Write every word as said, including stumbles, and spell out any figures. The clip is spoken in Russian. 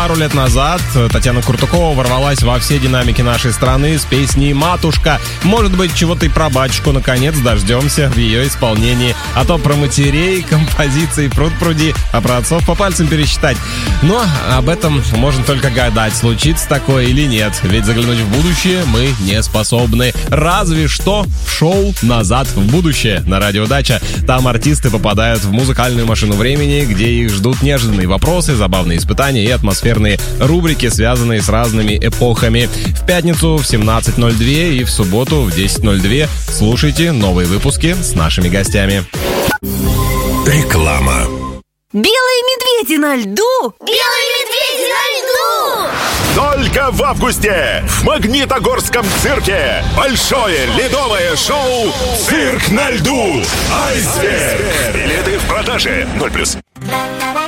пару лет назад Татьяна Куртукова ворвалась во все динамики нашей страны с песней «Матушка». Может быть, чего-то и про батюшку наконец дождемся в ее исполнении. А то про матерей, композиции пруд-пруди, а про отцов по пальцам пересчитать. Но об этом можно только гадать, случится такое или нет. Ведь заглянуть в будущее мы не способны. Разве что в шоу «Назад в будущее» на Радио Дача. Там артисты попадают в музыкальную машину времени, где их ждут неожиданные вопросы, забавные испытания и атмосферные рубрики, связанные с разными эпохами. В пятницу в семнадцать ноль два и в субботу в десять ноль два слушайте новые выпуски с нашими гостями. Реклама. Белые медведи на льду! Белые медведи на льду! Только в августе в Магнитогорском цирке большое ледовое шоу «Цирк на льду». Айсберг. Билеты в продаже. ноль плюс.